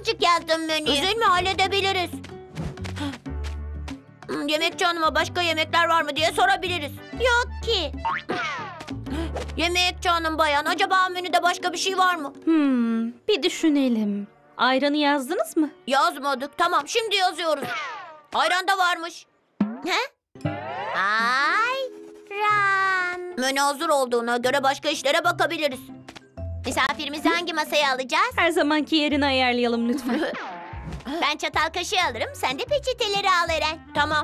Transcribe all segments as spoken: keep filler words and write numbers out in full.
azıcık yazdım menüye. Üzülme, halledebiliriz. Hmm, Yemekçi hanıma başka yemekler var mı diye sorabiliriz. Yok ki. Yemekçi hanım bayan, acaba menüde başka bir şey var mı? Hmm, bir düşünelim. Ayranı yazdınız mı? Yazmadık. Tamam, şimdi yazıyoruz. Ayran da varmış. Ha? Ayran. Menü hazır olduğuna göre başka işlere bakabiliriz. Misafirimizi hangi masaya alacağız? Her zamanki yerini ayarlayalım lütfen. Ben çatal kaşığı alırım, sen de peçeteleri al Eren. Tamam.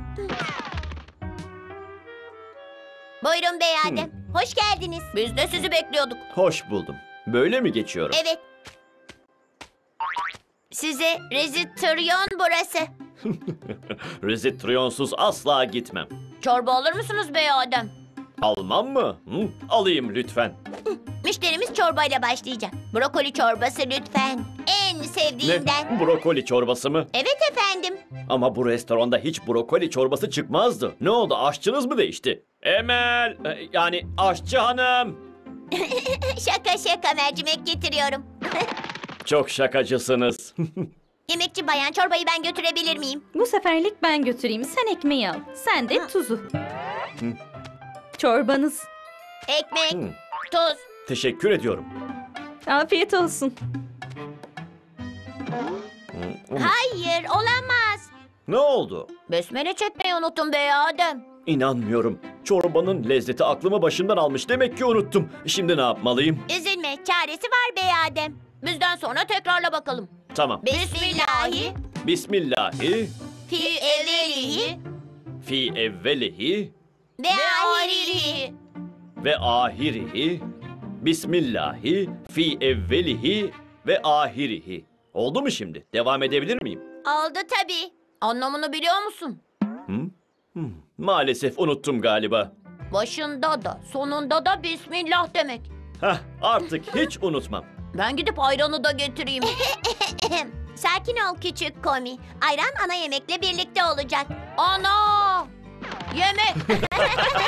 Buyurun Bey Adem. Hoş geldiniz. Biz de sizi bekliyorduk. Hoş buldum. Böyle mi geçiyorum? Evet. Size rezitryon burası. Rezitriyonsuz asla gitmem. Çorba alır mısınız bey Adem? Almam mı? Hı? Alayım lütfen. Müşterimiz çorbayla başlayacak. Brokoli çorbası lütfen. En sevdiğinden. Ne? Brokoli çorbası mı? Evet efendim. Ama bu restoranda hiç brokoli çorbası çıkmazdı. Ne oldu? Aşçınız mı değişti? Emel! e, Yani aşçı hanım! Şaka şaka mercimek getiriyorum. Çok şakacısınız. Yemekçi bayan çorbayı ben götürebilir miyim? Bu seferlik ben götüreyim. Sen ekmeği al. Sen de tuzu. Çorbanız. Ekmek, Hı. tuz. Teşekkür ediyorum. Afiyet olsun. Hayır olamaz. Ne oldu? Besmele çekmeyi unuttum bey Adem. İnanmıyorum. Çorbanın lezzeti aklımı başımdan almış. Demek ki unuttum. Şimdi ne yapmalıyım? Üzülme çaresi var Bey Adem. Bizden sonra tekrarla bakalım. Tamam. Bismillahi Bismillahi fi evvelihi fi evvelihi ve ahirihi. ve ahirihi. Bismillahi fi evvelihi ve ahirihi. Oldu mu şimdi? Devam edebilir miyim? Oldu tabii. Anlamını biliyor musun? Hı? Hı. Maalesef unuttum galiba. Başında da sonunda da Bismillah demek. Hah, artık hiç unutmam. Ben gidip ayranı da getireyim. Sakin ol küçük Komi. Ayran ana yemekle birlikte olacak. Ana! Yemek!